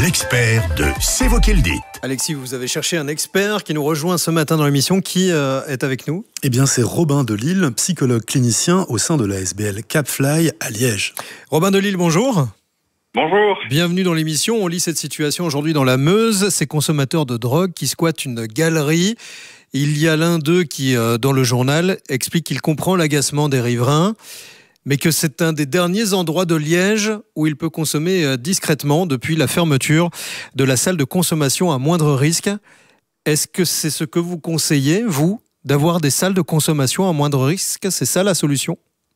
l'expert de C'est vous qui le dites. Alexis, vous avez cherché un expert qui nous rejoint ce matin dans l'émission. Qui est avec nous ? Eh bien, c'est Robin Delille, psychologue clinicien au sein de la SBL Capfly à Liège. Robin Delille, bonjour. Bonjour. Bienvenue dans l'émission. On lit cette situation aujourd'hui dans la Meuse. Ces consommateurs de drogue qui squattent une galerie. Il y a l'un d'eux qui, dans le journal, explique qu'il comprend l'agacement des riverains, mais que c'est un des derniers endroits de Liège où il peut consommer discrètement depuis la fermeture de la salle de consommation à moindre risque. Est-ce que c'est ce que vous conseillez, vous, d'avoir des salles de consommation à moindre risque ? C'est ça la solution ?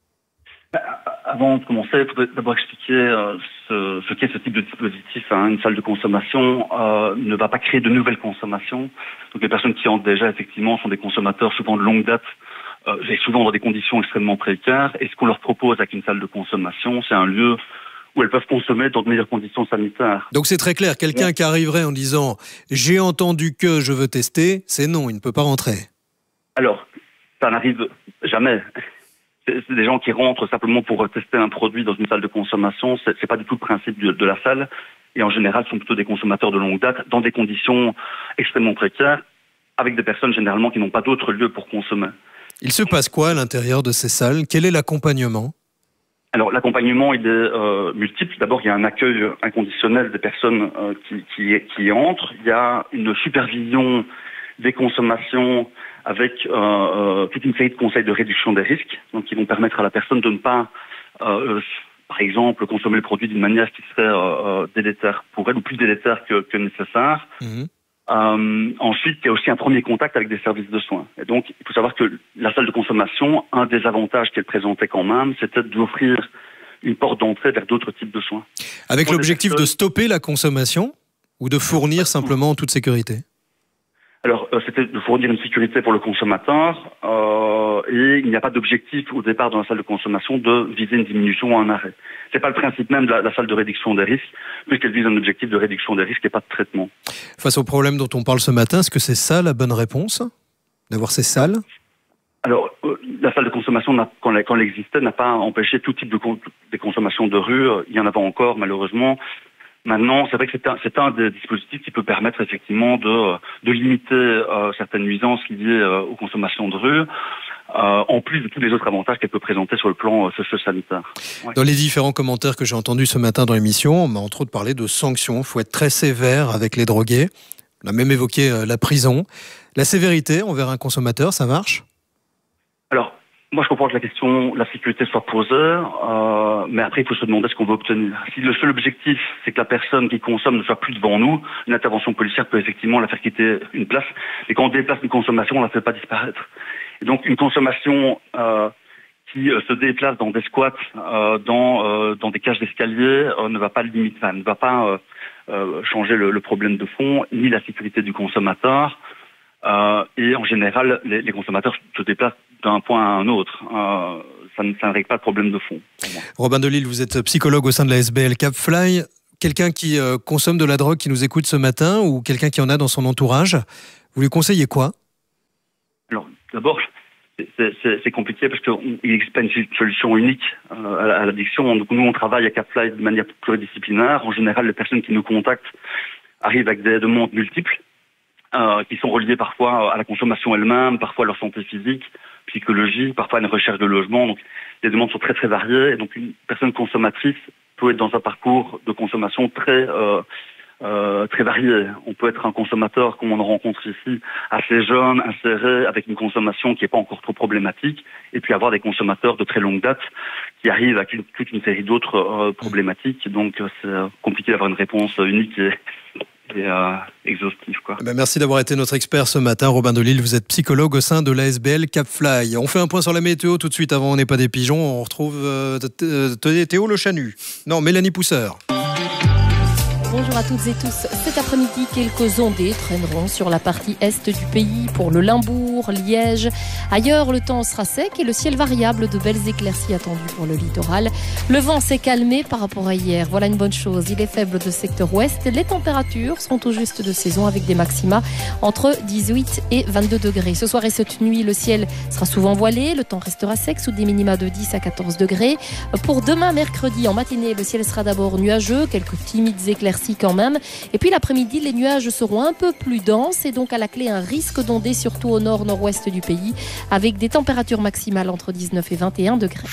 Avant de commencer, il faudrait d'abord expliquer ce qu'est ce type de dispositif. Une salle de consommation ne va pas créer de nouvelles consommations. Donc les personnes qui entrent déjà, effectivement, sont des consommateurs souvent de longue date, et souvent dans des conditions extrêmement précaires. Et ce qu'on leur propose avec une salle de consommation, c'est un lieu où elles peuvent consommer dans de meilleures conditions sanitaires. Donc c'est très clair, quelqu'un qui arriverait en disant « j'ai entendu que je veux tester », c'est non, il ne peut pas rentrer. Alors, ça n'arrive jamais. C'est des gens qui rentrent simplement pour tester un produit dans une salle de consommation. C'est pas du tout le principe de la salle. Et en général, ce sont plutôt des consommateurs de longue date, dans des conditions extrêmement précaires, avec des personnes généralement qui n'ont pas d'autre lieu pour consommer. Il se passe quoi à l'intérieur de ces salles ? Quel est l'accompagnement ? Alors l'accompagnement, il est multiple. D'abord, il y a un accueil inconditionnel des personnes qui entrent. Il y a une supervision des consommations avec toute une série de conseils de réduction des risques, donc qui vont permettre à la personne de ne pas, par exemple, consommer le produit d'une manière qui serait délétère pour elle ou plus délétère que nécessaire. Mmh. Ensuite, il y a aussi un premier contact avec des services de soins. Et donc, il faut savoir que la salle de consommation, un des avantages qu'elle présentait quand même, c'était d'offrir une porte d'entrée vers d'autres types de soins. Avec l'objectif de stopper la consommation ou de fournir simplement en toute sécurité ? Alors, c'était de fournir une sécurité pour le consommateur et il n'y a pas d'objectif au départ dans la salle de consommation de viser une diminution ou un arrêt. C'est pas le principe même de la salle de réduction des risques, puisqu'elle vise un objectif de réduction des risques et pas de traitement. Face au problème dont on parle ce matin, est-ce que c'est ça la bonne réponse ? D'avoir ces salles ? Alors, la salle de consommation, quand elle existait, n'a pas empêché tout type de consommation de rue. Il y en avait encore, malheureusement. Maintenant, c'est vrai que c'est un des dispositifs qui peut permettre effectivement de limiter certaines nuisances liées aux consommations de rue, en plus de tous les autres avantages qu'elle peut présenter sur le plan socio-sanitaire. Ouais. Dans les différents commentaires que j'ai entendus ce matin dans l'émission, on m'a entre autres parlé de sanctions. Il faut être très sévère avec les drogués. On a même évoqué la prison. La sévérité envers un consommateur, ça marche ? Alors, moi, je comprends que la sécurité soit posée, mais après, il faut se demander ce qu'on veut obtenir. Si le seul objectif, c'est que la personne qui consomme ne soit plus devant nous, une intervention policière peut effectivement la faire quitter une place. Et quand on déplace une consommation, on ne la fait pas disparaître. Et donc, une consommation qui se déplace dans des squats, dans des cages d'escalier, ne va pas limiter, ne va pas changer le problème de fond, ni la sécurité du consommateur. Et en général, les consommateurs se déplacent d'un point à un autre. Ça ne règle pas de problème de fond. Robin Delille, vous êtes psychologue au sein de la SBL Capfly. Quelqu'un qui consomme de la drogue qui nous écoute ce matin ou quelqu'un qui en a dans son entourage, vous lui conseillez quoi ? Alors, d'abord, c'est compliqué parce qu'il n'existe pas une solution unique à l'addiction. Donc, nous, on travaille à Capfly de manière pluridisciplinaire. En général, les personnes qui nous contactent arrivent avec des demandes multiples. Qui sont reliés parfois à la consommation elle-même, parfois à leur santé physique, psychologie, parfois à une recherche de logement. Donc, les demandes sont très très variées. Et donc, une personne consommatrice peut être dans un parcours de consommation très varié. On peut être un consommateur, comme on en rencontre ici, assez jeune, inséré, avec une consommation qui n'est pas encore trop problématique, et puis avoir des consommateurs de très longue date qui arrivent avec toute une série d'autres problématiques. Donc, c'est compliqué d'avoir une réponse unique et exhaustif, quoi. Merci d'avoir été notre expert ce matin. Robin Delille, vous êtes psychologue au sein de la SBL Capfly. On fait un point sur la météo tout de suite avant On n'est pas des pigeons. On retrouve Théo Le Chanu. Non, Mélanie Pousseur. Bonjour à toutes et tous. Cet après-midi, quelques ondées traîneront sur la partie est du pays pour le Limbourg, Liège. Ailleurs, le temps sera sec et le ciel variable, de belles éclaircies attendues pour le littoral. Le vent s'est calmé par rapport à hier. Voilà une bonne chose. Il est faible de secteur ouest. Les températures seront au juste de saison avec des maxima entre 18 et 22 degrés. Ce soir et cette nuit, le ciel sera souvent voilé. Le temps restera sec sous des minima de 10 à 14 degrés. Pour demain, mercredi, en matinée, le ciel sera d'abord nuageux. Quelques timides éclaircies éclaircies quand même. Et puis l'après-midi, les nuages seront un peu plus denses et donc à la clé un risque d'ondée, surtout au nord-nord-ouest du pays, avec des températures maximales entre 19 et 21 degrés.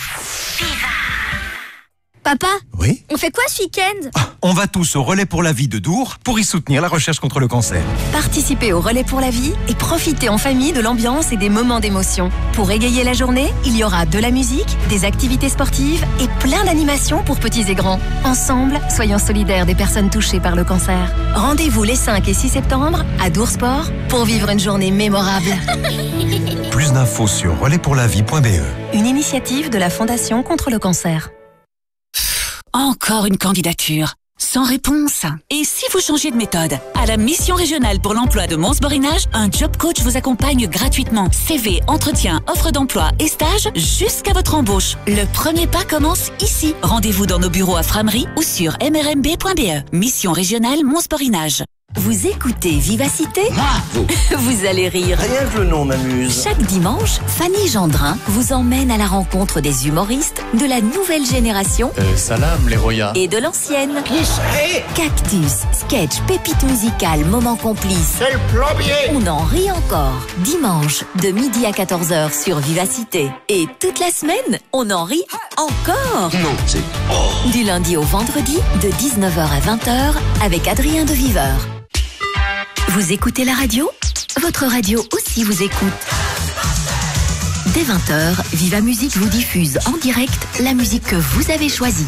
Papa, Oui. on fait quoi ce week-end? On va tous au Relais pour la vie de Dour pour y soutenir la recherche contre le cancer. Participez au Relais pour la vie et profitez en famille de l'ambiance et des moments d'émotion. Pour égayer la journée, il y aura de la musique, des activités sportives et plein d'animations pour petits et grands. Ensemble, soyons solidaires des personnes touchées par le cancer. Rendez-vous les 5 et 6 septembre à Dour Sport pour vivre une journée mémorable. Plus d'infos sur relaispourlavie.be. Une initiative de la Fondation contre le cancer. Encore une candidature, sans réponse. Et si vous changez de méthode? À la mission régionale pour l'emploi de Mons-Borinage, un job coach vous accompagne gratuitement. CV, entretien, offre d'emploi et stage jusqu'à votre embauche. Le premier pas commence ici. Rendez-vous dans nos bureaux à Framery ou sur mrmb.be. Mission régionale Mons-Borinage. Vous écoutez Vivacité? Vous allez rire. Rien que le nom m'amuse. Chaque dimanche, Fanny Gendrin vous emmène à la rencontre des humoristes de la nouvelle génération Salam les Roya. et de l'ancienne. Qui c'est? Cactus, sketch, pépite musicale, moment complice. C'est le plombier. On en rit encore. Dimanche, de midi à 14h sur Vivacité. Et toute la semaine, on en rit encore. Non, c'est... Du lundi au vendredi, de 19h à 20h, avec Adrien de Viveur. Vous écoutez la radio? Votre radio aussi vous écoute. Dès 20h, Viva Musique vous diffuse en direct la musique que vous avez choisie.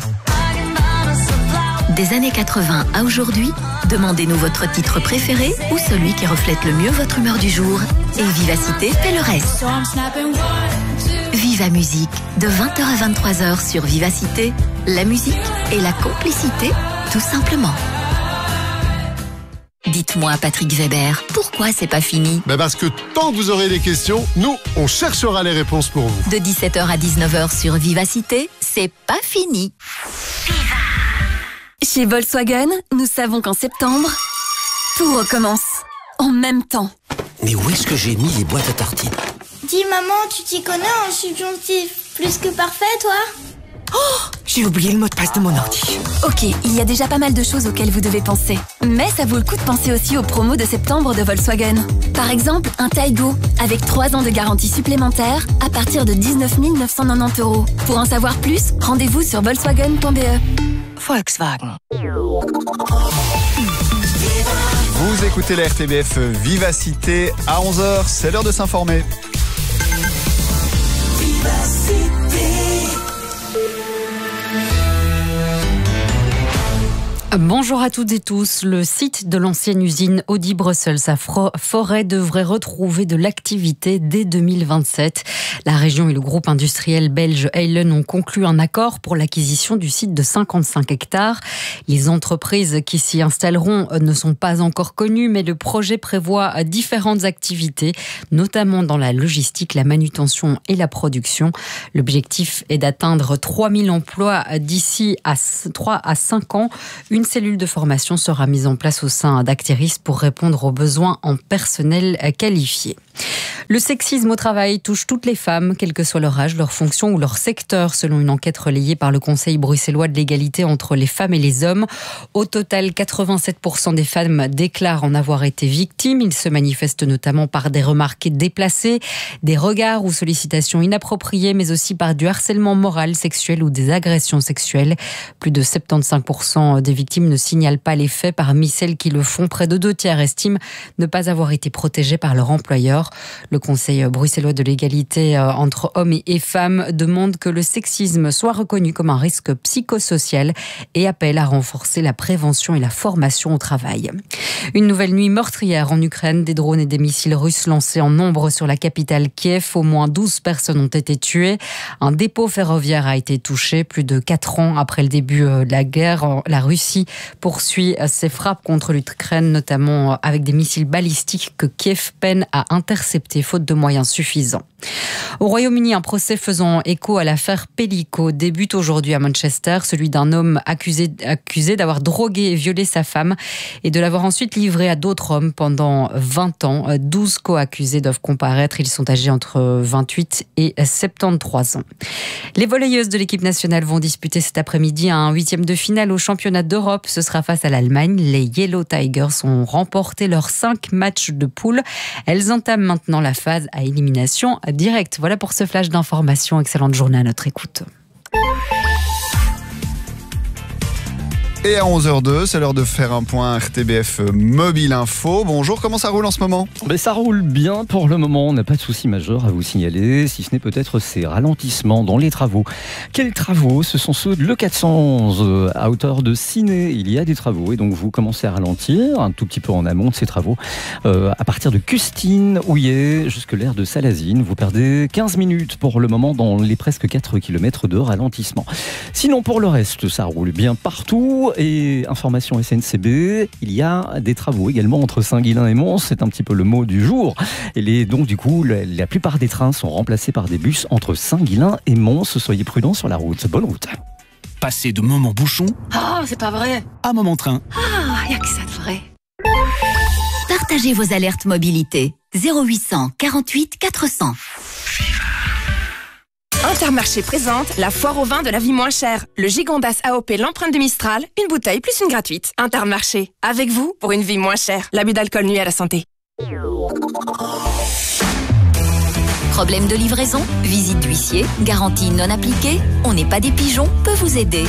Des années 80 à aujourd'hui, demandez-nous votre titre préféré ou celui qui reflète le mieux votre humeur du jour. Et Vivacité fait le reste. Viva Musique, de 20h à 23h sur Vivacité, la musique et la complicité, tout simplement. Dites-moi, Patrick Weber, pourquoi c'est pas fini? Parce que tant que vous aurez des questions, nous, on cherchera les réponses pour vous. De 17h à 19h sur Vivacité, c'est pas fini. Chez Volkswagen, nous savons qu'en septembre, tout recommence. En même temps. Mais où est-ce que j'ai mis les boîtes à tartines? Dis maman, tu t'y connais en subjonctif plus que parfait, toi? Oh, j'ai oublié le mot de passe de mon ordi. Ok, il y a déjà pas mal de choses auxquelles vous devez penser. Mais ça vaut le coup de penser aussi aux promos de septembre de Volkswagen. Par exemple, un Taigo, avec 3 ans de garantie supplémentaire, à partir de 19 990 €. Pour en savoir plus, rendez-vous sur volkswagen.be. Volkswagen. Vous écoutez la RTBF Vivacité à 11h, c'est l'heure de s'informer. Bonjour à toutes et tous. Le site de l'ancienne usine Audi Brussels à Forêt devrait retrouver de l'activité dès 2027. La région et le groupe industriel belge Heylen ont conclu un accord pour l'acquisition du site de 55 hectares. Les entreprises qui s'y installeront ne sont pas encore connues, mais le projet prévoit différentes activités, notamment dans la logistique, la manutention et la production. L'objectif est d'atteindre 3000 emplois d'ici à 3 à 5 ans. Une cellule de formation sera mise en place au sein d'Acteris pour répondre aux besoins en personnel qualifié. Le sexisme au travail touche toutes les femmes, quel que soit leur âge, leur fonction ou leur secteur, selon une enquête relayée par le Conseil bruxellois de l'égalité entre les femmes et les hommes. Au total, 87% des femmes déclarent en avoir été victimes. Ils se manifestent notamment par des remarques déplacées, des regards ou sollicitations inappropriées, mais aussi par du harcèlement moral, sexuel ou des agressions sexuelles. Plus de 75% des victimes ne signalent pas les faits. Parmi celles qui le font, près de 2/3 estiment ne pas avoir été protégées par leur employeur. Le Conseil bruxellois de l'égalité entre hommes et femmes demande que le sexisme soit reconnu comme un risque psychosocial et appelle à renforcer la prévention et la formation au travail. Une nouvelle nuit meurtrière en Ukraine, des drones et des missiles russes lancés en nombre sur la capitale Kiev. Au moins 12 personnes ont été tuées. Un dépôt ferroviaire a été touché. Plus de 4 ans après le début de la guerre, la Russie poursuit ses frappes contre l'Ukraine, notamment avec des missiles balistiques que Kiev peine à intercepter faute de moyens suffisants. Au Royaume-Uni, un procès faisant écho à l'affaire Pellico débute aujourd'hui à Manchester, celui d'un homme accusé d'avoir drogué et violé sa femme et de l'avoir ensuite s'être livré à d'autres hommes pendant 20 ans. 12 co-accusés doivent comparaître. Ils sont âgés entre 28 et 73 ans. Les volleyeuses de l'équipe nationale vont disputer cet après-midi un 8e de finale au championnat d'Europe. Ce sera face à l'Allemagne. Les Yellow Tigers ont remporté leurs 5 matchs de poule. Elles entament maintenant la phase à élimination directe. Voilà pour ce flash d'information. Excellente journée à notre écoute. Et à 11h02, c'est l'heure de faire un point RTBF Mobile Info. Bonjour, comment ça roule en ce moment ? Ça roule bien pour le moment, on n'a pas de soucis majeurs à vous signaler, si ce n'est peut-être ces ralentissements dans les travaux. Quels travaux ? Ce sont ceux de l'E411 à hauteur de Ciney. Il y a des travaux et donc vous commencez à ralentir un tout petit peu en amont de ces travaux. À partir de Custine, Houillet, jusque l'aire de Salazine, vous perdez 15 minutes pour le moment dans les presque 4 km de ralentissement. Sinon pour le reste, ça roule bien partout. Et information SNCB, il y a des travaux également entre Saint-Guilain et Mons, c'est un petit peu le mot du jour. Et donc du coup, la plupart des trains sont remplacés par des bus entre Saint-Guilain et Mons. Soyez prudents sur la route. Bonne route. Passer de moment bouchon c'est pas vrai. à moment train. Y a que ça de vrai. Partagez vos alertes mobilité. 0800 48 400. Intermarché présente la foire au vin de la vie moins chère. Le Gigondas AOP l'empreinte de Mistral, une bouteille plus une gratuite. Intermarché, avec vous pour une vie moins chère. L'abus d'alcool nuit à la santé. Problème de livraison, visite d'huissier, garantie non appliquée, on n'est pas des pigeons, peut vous aider.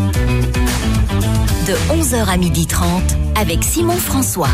De 11h à 12h30 avec Simon François.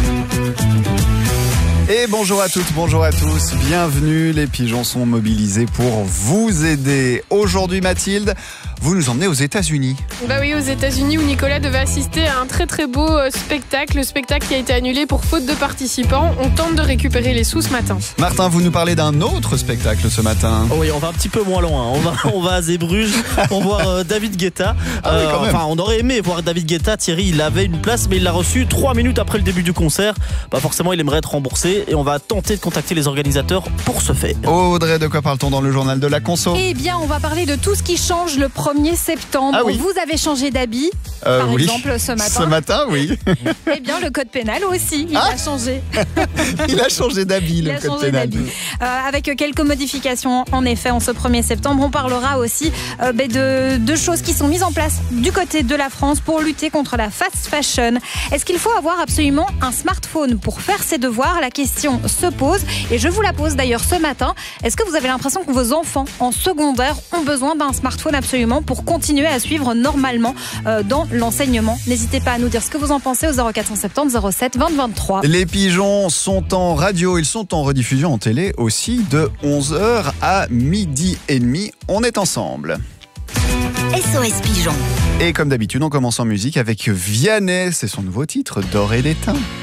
Et bonjour à toutes, bonjour à tous, bienvenue, les pigeons sont mobilisés pour vous aider. Aujourd'hui Mathilde, vous nous emmenez aux États-Unis. Oui, aux États-Unis où Nicolas devait assister à un très très beau spectacle. Le spectacle qui a été annulé pour faute de participants. On tente de récupérer les sous ce matin. Martin, vous nous parlez d'un autre spectacle ce matin. Oui, on va un petit peu moins loin. On va à Zeebrugge pour voir David Guetta. On aurait aimé voir David Guetta. Thierry, il avait une place, mais il l'a reçue 3 minutes après le début du concert. Forcément, il aimerait être remboursé et on va tenter de contacter les organisateurs pour ce faire. Audrey, de quoi parle-t-on dans le journal de la conso ? Eh bien, on va parler de tout ce qui change le 1er septembre. Vous avez changé d'habit, par exemple, ce matin. Ce matin, oui. Eh bien, le code pénal aussi, il a changé. Il a changé d'habit, le code pénal. Avec quelques modifications, en effet, en ce 1er septembre. On parlera aussi de choses qui sont mises en place du côté de la France pour lutter contre la fast fashion. Est-ce qu'il faut avoir absolument un smartphone pour faire ses devoirs ? La question se pose et je vous la pose d'ailleurs ce matin. Est-ce que vous avez l'impression que vos enfants en secondaire ont besoin d'un smartphone absolument pour continuer à suivre normalement dans l'enseignement ? N'hésitez pas à nous dire ce que vous en pensez au 0470 07 20 23. Les pigeons sont en radio, ils sont en rediffusion en télé aussi de 11h à 12h30. On est ensemble. SOS Pigeon. Et comme d'habitude, on commence en musique avec Vianney, c'est son nouveau titre, D'or et d'étain.